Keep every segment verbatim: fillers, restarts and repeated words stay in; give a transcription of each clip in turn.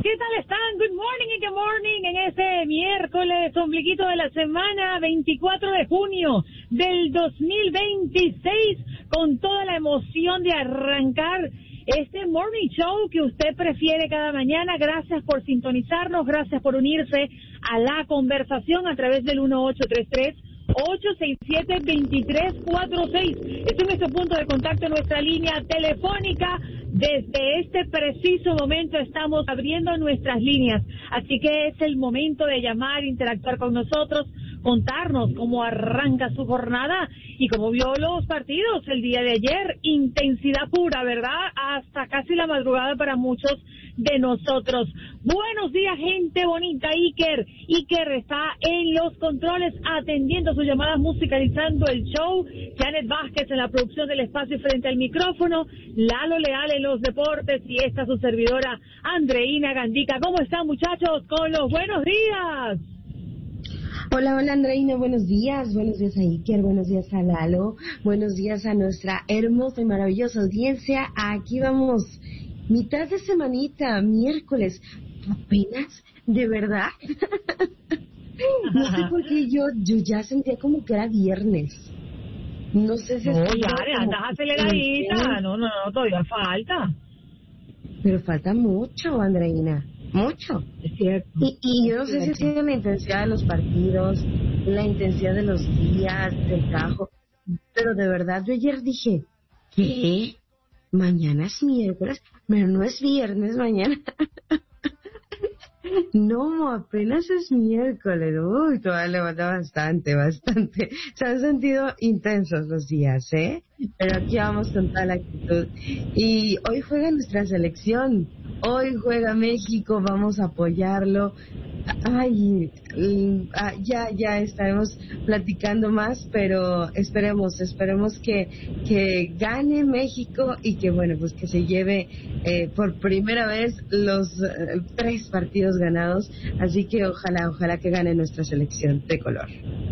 ¿Qué tal están? Good morning y good morning en este miércoles, ombliguito de la semana, veinticuatro de junio del dos mil veintiséis, con toda la emoción de arrancar este morning show que usted prefiere cada mañana. Gracias por sintonizarnos, gracias por unirse a la conversación a través del uno ocho tres tres, ocho seis siete, dos tres cuatro seis. Este es nuestro punto de contacto, nuestra línea telefónica. Desde este preciso momento estamos abriendo nuestras líneas, así que es el momento de llamar, interactuar con nosotros, contarnos cómo arranca su jornada y cómo vio los partidos el día de ayer. Intensidad pura, ¿verdad? Hasta casi la madrugada para muchos de nosotros. Buenos días, gente bonita. Iker, Iker está en los controles atendiendo sus llamadas, musicalizando el show. Janet Vázquez en la producción del espacio frente al micrófono. Lalo Leal en los deportes y esta su servidora Andreina Gandica. ¿Cómo están, muchachos? Con los buenos días. Hola, hola Andreina, buenos días, buenos días a Iker, buenos días a Lalo, buenos días a nuestra hermosa y maravillosa audiencia. Aquí vamos, mitad de semanita, miércoles, apenas, ¿de verdad? No sé por qué yo, yo ya sentía como que era viernes. No sé si... No, ya, andas aceleradita, no, no, no, todavía falta. Pero falta mucho, Andreina. Mucho. Es cierto. Y, y yo no sé si ha sido la intensidad de los partidos, la intensidad de los días, del trabajo, pero de verdad yo ayer dije, ¿qué? Mañana es miércoles, pero no es viernes mañana. No, apenas es miércoles. Uy, todavía le falta bastante, bastante. Se han sentido intensos los días, ¿eh? Pero aquí vamos con toda la actitud. Y hoy juega nuestra selección. Hoy juega México, vamos a apoyarlo. Ay, ya, ya estaremos platicando más, pero esperemos, esperemos que, que gane México y que, bueno, pues que se lleve eh, por primera vez los eh, tres partidos ganados. Así que ojalá, ojalá que gane nuestra selección tricolor.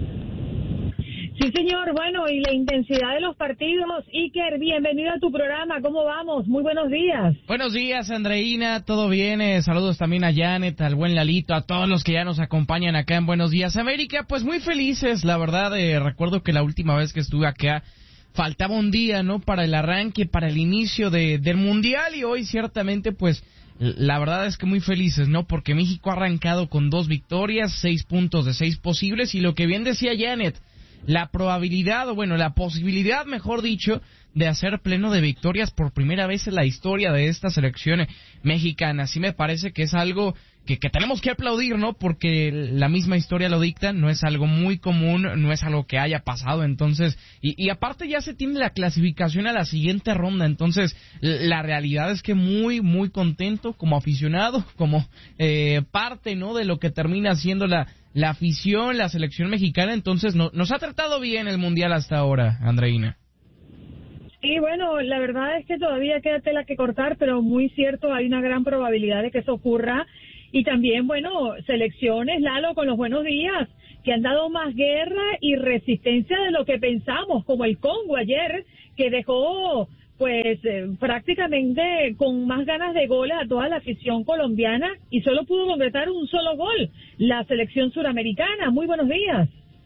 Sí, señor. Bueno, y la intensidad de los partidos. Iker, bienvenido a tu programa. ¿Cómo vamos? Muy buenos días. Buenos días, Andreina. ¿Todo bien? Eh, saludos también a Janet, al buen Lalito, a todos los que ya nos acompañan acá en Buenos Días, América. Pues muy felices, la verdad. Eh, recuerdo que la última vez que estuve acá faltaba un día, ¿no? Para el arranque, para el inicio de, del Mundial. Y hoy, ciertamente, pues... la verdad es que muy felices, ¿no? Porque México ha arrancado con dos victorias, seis puntos de seis posibles. Y lo que bien decía Janet... la probabilidad, o bueno, la posibilidad, mejor dicho, de hacer pleno de victorias por primera vez en la historia de esta selección mexicana. Sí me parece que es algo que, que tenemos que aplaudir, ¿no? Porque la misma historia lo dicta, no es algo muy común, no es algo que haya pasado, entonces, y, y aparte ya se tiene la clasificación a la siguiente ronda, entonces, la realidad es que muy, muy contento como aficionado, como eh, parte, ¿no? De lo que termina siendo la la afición, la selección mexicana. Entonces no, nos ha tratado bien el Mundial hasta ahora, Andreina. Sí, bueno, la verdad es que todavía queda tela que cortar, pero muy cierto, hay una gran probabilidad de que eso ocurra. Y también, bueno, selecciones, Lalo, con los buenos días, que han dado más guerra y resistencia de lo que pensamos, como el Congo ayer, que dejó... pues eh, prácticamente con más ganas de goles a toda la afición colombiana y solo pudo completar un solo gol la selección suramericana. Muy buenos días.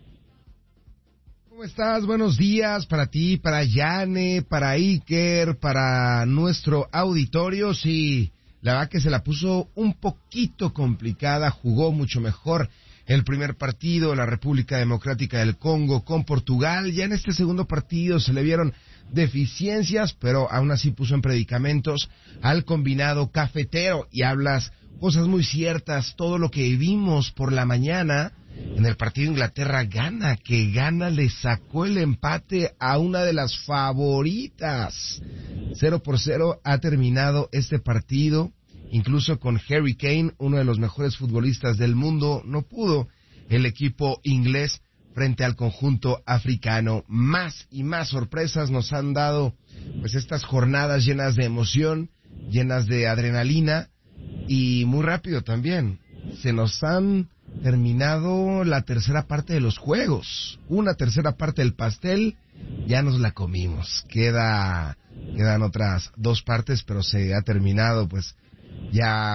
¿Cómo estás? Buenos días para ti, para Yane, para Iker, para nuestro auditorio. Sí, la verdad que se la puso un poquito complicada, jugó mucho mejor el primer partido, la República Democrática del Congo con Portugal. Ya en este segundo partido se le vieron deficiencias, pero aún así puso en predicamentos al combinado cafetero. Y hablas cosas muy ciertas, todo lo que vimos por la mañana en el partido Inglaterra-Ghana, que Ghana le sacó el empate a una de las favoritas. Cero por cero ha terminado este partido. Incluso con Harry Kane, uno de los mejores futbolistas del mundo, no pudo el equipo inglés frente al conjunto africano. Más y más sorpresas nos han dado pues estas jornadas llenas de emoción, llenas de adrenalina y muy rápido también. Se nos han terminado la tercera parte de los juegos. Una tercera parte del pastel ya nos la comimos. Queda, quedan otras dos partes, pero se ha terminado pues ya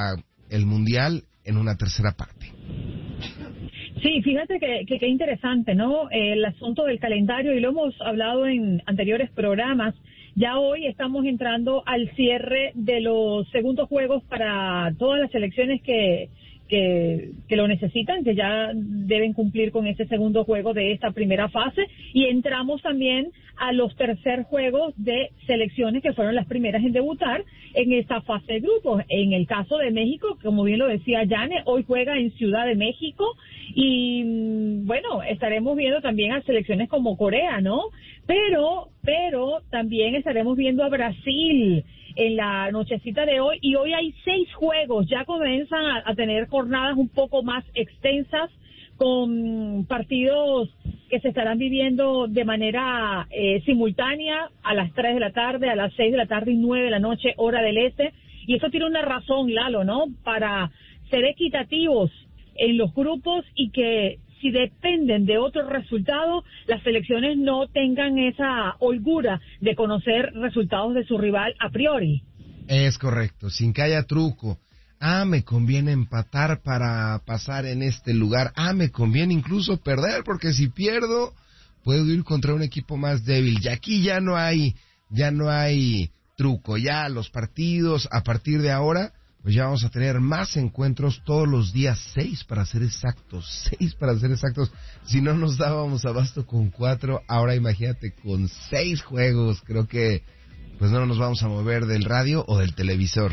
el Mundial en una tercera parte. Sí, fíjate que, que, que interesante, ¿no? El asunto del calendario, y lo hemos hablado en anteriores programas. Ya hoy estamos entrando al cierre de los segundos juegos para todas las selecciones que, que, que lo necesitan, que ya deben cumplir con ese segundo juego de esta primera fase, y entramos también a los tercer juegos de selecciones que fueron las primeras en debutar en esta fase de grupos. En el caso de México, como bien lo decía Yane, hoy juega en Ciudad de México, y bueno, estaremos viendo también a selecciones como Corea, ¿no? Pero, pero también estaremos viendo a Brasil en la nochecita de hoy, y hoy hay seis juegos, ya comienzan a, a tener jornadas un poco más extensas, con partidos que se estarán viviendo de manera eh, simultánea a las tres de la tarde, a las seis de la tarde y nueve de la noche, hora del este, y eso tiene una razón, Lalo, ¿no? Para ser equitativos en los grupos, y que si dependen de otro resultado, las selecciones no tengan esa holgura de conocer resultados de su rival a priori. Es correcto, sin que haya truco. Ah, me conviene empatar para pasar en este lugar. Ah, me conviene incluso perder, porque si pierdo, puedo ir contra un equipo más débil. Y aquí ya no hay, ya no hay truco. Ya los partidos, a partir de ahora, pues ya vamos a tener más encuentros todos los días, seis para ser exactos, seis para ser exactos. Si no nos dábamos abasto con cuatro, ahora imagínate con seis juegos. Creo que pues no nos vamos a mover del radio o del televisor.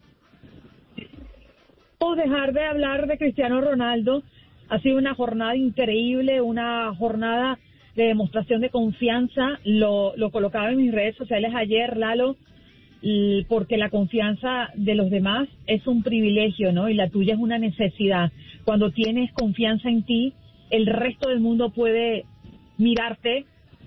O dejar de hablar de Cristiano Ronaldo. Ha sido una jornada increíble, una jornada de demostración de confianza. Lo, lo colocaba en mis redes sociales ayer, Lalo, porque la confianza de los demás es un privilegio, ¿no? Y la tuya es una necesidad. Cuando tienes confianza en ti, el resto del mundo puede mirarte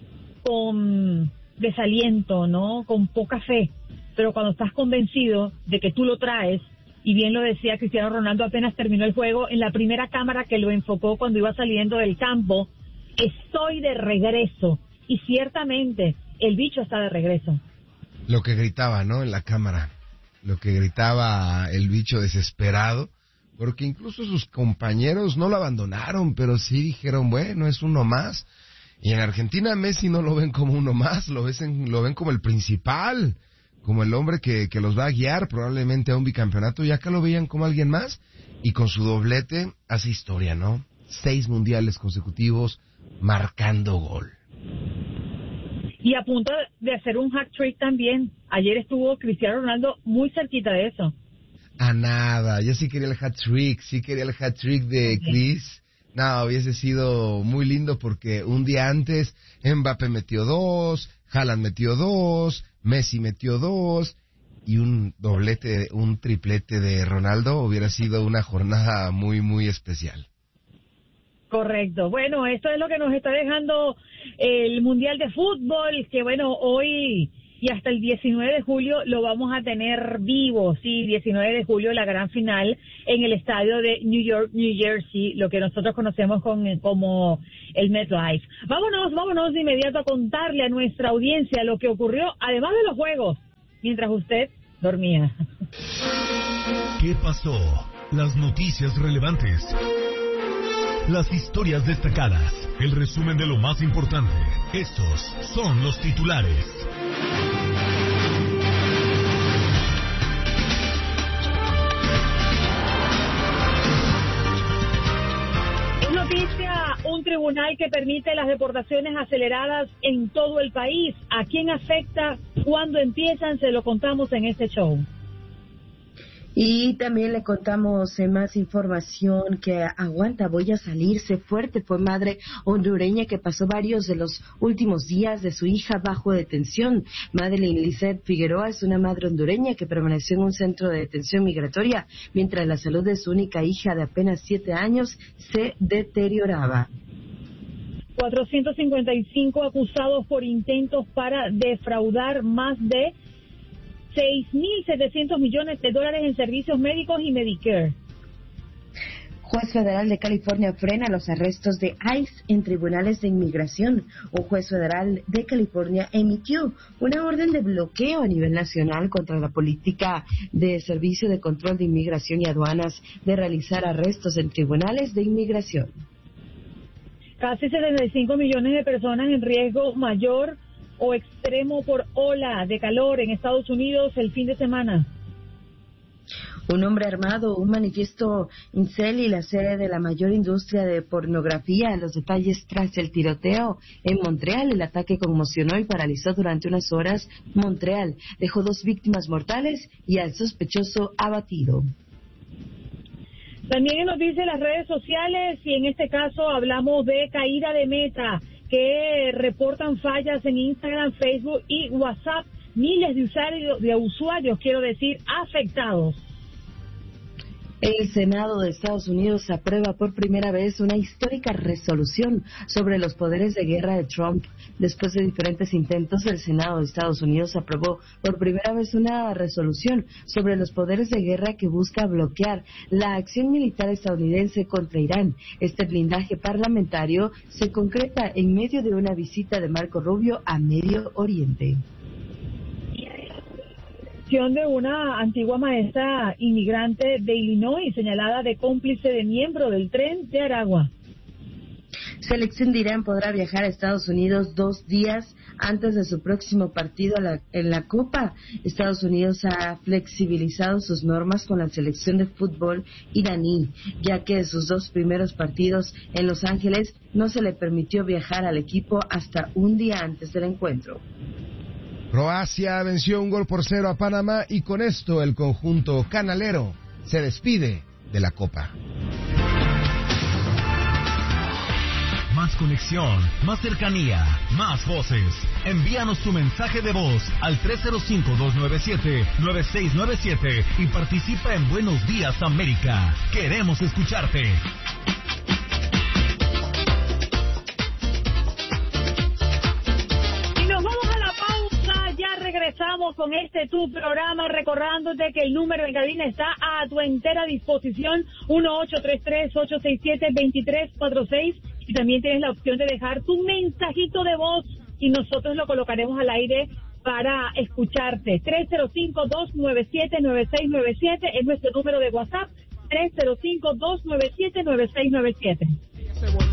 con desaliento, ¿no? Con poca fe. Pero cuando estás convencido de que tú lo traes, y bien lo decía Cristiano Ronaldo apenas terminó el juego, en la primera cámara que lo enfocó cuando iba saliendo del campo, estoy de regreso. Y ciertamente, el bicho está de regreso. Lo que gritaba, ¿no? En la cámara. Lo que gritaba el bicho desesperado. Porque incluso sus compañeros no lo abandonaron, pero sí dijeron, bueno, es uno más. Y en Argentina Messi no lo ven como uno más, lo ven, lo ven como el principal, como el hombre que, que los va a guiar probablemente a un bicampeonato, y acá lo veían como alguien más, y con su doblete hace historia, ¿no? Seis mundiales consecutivos marcando gol. Y a punto de hacer un hat-trick también. Ayer estuvo Cristiano Ronaldo muy cerquita de eso. A nada, yo sí quería el hat-trick, sí quería el hat-trick de Chris. No, hubiese sido muy lindo porque un día antes Mbappé metió dos, Haaland metió dos, Messi metió dos, y un doblete, un triplete de Ronaldo hubiera sido una jornada muy, muy especial. Correcto. Bueno, esto es lo que nos está dejando el Mundial de Fútbol, que bueno, hoy y hasta el diecinueve de julio lo vamos a tener vivo, sí, diecinueve de julio la gran final en el estadio de New York, New Jersey, lo que nosotros conocemos con, como el MetLife. Vámonos, vámonos de inmediato a contarle a nuestra audiencia lo que ocurrió, además de los juegos, mientras usted dormía. ¿Qué pasó? Las noticias relevantes. Las historias destacadas, el resumen de lo más importante. Estos son los titulares. Es noticia un tribunal que permite las deportaciones aceleradas en todo el país. ¿A quién afecta? ¿Cuándo empiezan? Se lo contamos en este show. Y también le contamos eh, más información que aguanta, voy a salirse fuerte. Fue madre hondureña que pasó varios de los últimos días de su hija bajo detención. Madeline Lizeth Figueroa es una madre hondureña que permaneció en un centro de detención migratoria mientras la salud de su única hija de apenas siete años se deterioraba. cuatrocientos cincuenta y cinco acusados por intentos para defraudar más de seis mil setecientos millones de dólares en servicios médicos y Medicare. Juez federal de California frena los arrestos de ICE en tribunales de inmigración. Un juez federal de California emitió una orden de bloqueo a nivel nacional contra la política de Servicio de Control de Inmigración y Aduanas de realizar arrestos en tribunales de inmigración. Casi setenta y cinco millones de personas en riesgo mayor o extremo por ola de calor en Estados Unidos el fin de semana. Un hombre armado, un manifiesto incel y la sede de la mayor industria de pornografía. Los detalles tras el tiroteo en Montreal. El ataque conmocionó y paralizó durante unas horas Montreal. Dejó dos víctimas mortales y al sospechoso abatido. También nos dice las redes sociales y en este caso hablamos de caída de Meta, que reportan fallas en Instagram, Facebook y WhatsApp. Miles de usuarios, de usuarios, quiero decir, afectados. El Senado de Estados Unidos aprueba por primera vez una histórica resolución sobre los poderes de guerra de Trump. Después de diferentes intentos, el Senado de Estados Unidos aprobó por primera vez una resolución sobre los poderes de guerra que busca bloquear la acción militar estadounidense contra Irán. Este blindaje parlamentario se concreta en medio de una visita de Marco Rubio a Medio Oriente. De una antigua maestra inmigrante de Illinois señalada de cómplice de miembro del tren de Aragua. Selección de Irán podrá viajar a Estados Unidos dos días antes de su próximo partido en la Copa. Estados Unidos ha flexibilizado sus normas con la selección de fútbol iraní, ya que en sus dos primeros partidos en Los Ángeles no se le permitió viajar al equipo hasta un día antes del encuentro. Croacia venció un gol por cero a Panamá y con esto el conjunto canalero se despide de la Copa. Más conexión, más cercanía, más voces. Envíanos tu mensaje de voz al tres cero cinco, dos nueve siete, nueve seis nueve siete y participa en Buenos Días América. Queremos escucharte. Regresamos con este tu programa, recordándote que el número en cabina está a tu entera disposición, uno ocho tres tres, ocho seis siete, dos tres cuatro seis, y también tienes la opción de dejar tu mensajito de voz y nosotros lo colocaremos al aire para escucharte. tres cero cinco, dos nueve siete, nueve seis nueve siete es nuestro número de WhatsApp, tres cero cinco, dos nueve siete, nueve seis nueve siete.